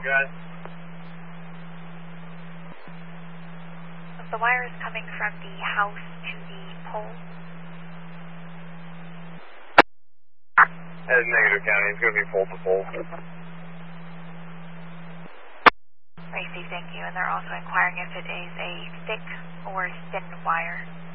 guys. The wire is coming from the house to the pole. That is negative, County. It's going to be pole to pole. I see, thank you. And they're also inquiring if it is a thick or thin wire.